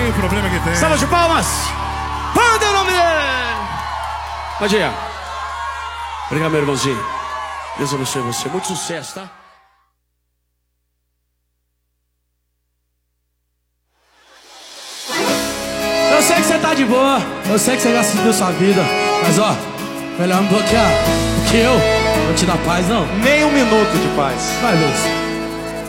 o problema que tem. Salva de palmas! Manda o nome dele! Pode ir. Obrigado, meu irmãozinho. Deus abençoe você. Muito sucesso, tá? Eu sei que você tá de boa. Eu sei que você já seguiu sua vida. Mas ó, melhor me bloquear. Porque eu não te dar paz, não. Nem um minuto de paz. Vai, Lúcio.